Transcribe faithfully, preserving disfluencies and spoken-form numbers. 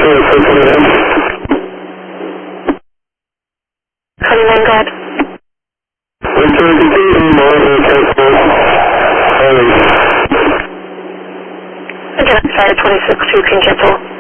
twenty-one, go ahead. Again, I'm sorry, twenty-six, two can cancel.